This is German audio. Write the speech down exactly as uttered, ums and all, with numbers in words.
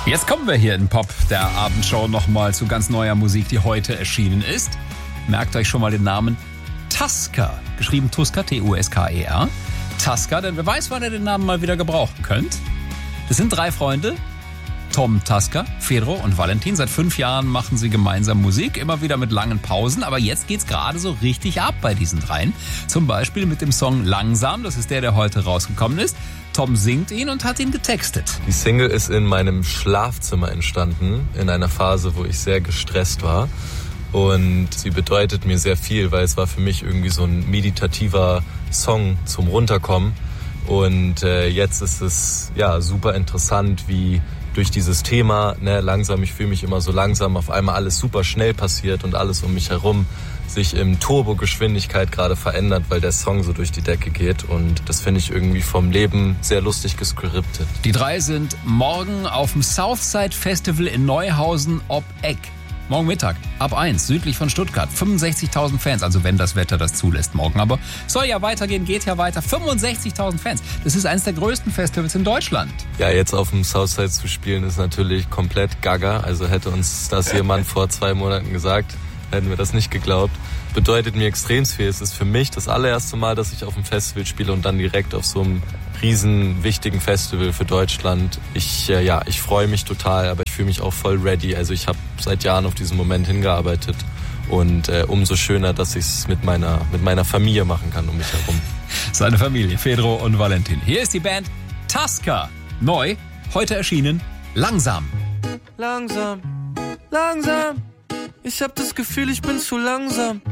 Jetzt kommen wir hier in Pop der Abendshow nochmal zu ganz neuer Musik, die heute erschienen ist. Merkt euch schon mal den Namen Tusker, geschrieben Tusker, T U S K E R. Tusker, denn wer weiß, wann ihr den Namen mal wieder gebrauchen könnt. Das sind drei Freunde, Tom Tusker, Fedro und Valentin. Seit fünf Jahren machen sie gemeinsam Musik, immer wieder mit langen Pausen. Aber jetzt geht's gerade so richtig ab bei diesen dreien. Zum Beispiel mit dem Song Langsam, das ist der, der heute rausgekommen ist. Tom singt ihn und hat ihn getextet. Die Single ist in meinem Schlafzimmer entstanden, in einer Phase, wo ich sehr gestresst war. Und sie bedeutet mir sehr viel, weil es war für mich irgendwie so ein meditativer Song zum Runterkommen. Und äh, jetzt ist es ja super interessant, wie durch dieses Thema, ne, langsam, ich fühle mich immer so langsam, auf einmal alles super schnell passiert und alles um mich herum sich in Turbogeschwindigkeit gerade verändert, weil der Song so durch die Decke geht. Und das finde ich irgendwie vom Leben sehr lustig gescriptet. Die drei sind morgen auf dem Southside Festival in Neuhausen ob Eck. Morgen Mittag, ab eins, südlich von Stuttgart. fünfundsechzigtausend Fans, also wenn das Wetter das zulässt morgen. Aber soll ja weitergehen, geht ja weiter. fünfundsechzigtausend Fans. Das ist eines der größten Festivals in Deutschland. Ja, jetzt auf dem Southside zu spielen ist natürlich komplett gaga. Also hätte uns das jemand vor zwei Monaten gesagt, hätten wir das nicht geglaubt. Bedeutet mir extrem viel. Es ist für mich das allererste Mal, dass ich auf dem Festival spiele und dann direkt auf so einem riesen wichtigen Festival für Deutschland. Ich äh, ja, ich freue mich total, aber ich fühle mich auch voll ready. Also ich habe seit Jahren auf diesen Moment hingearbeitet und äh, umso schöner, dass ich es mit meiner mit meiner Familie machen kann um mich herum. Seine Familie, Fedro und Valentin. Hier ist die Band Tusker. Neu, heute erschienen, Langsam. Langsam, langsam. Ich hab das Gefühl, ich bin zu langsam.